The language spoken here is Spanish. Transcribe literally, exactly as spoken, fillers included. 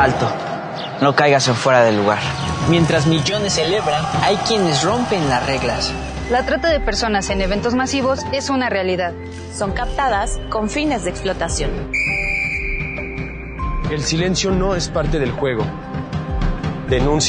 Alto, no caigas en fuera del lugar. Mientras millones celebran, hay quienes rompen las reglas. La trata de personas en eventos masivos es una realidad. Son captadas con fines de explotación. El silencio no es parte del juego. Denuncia.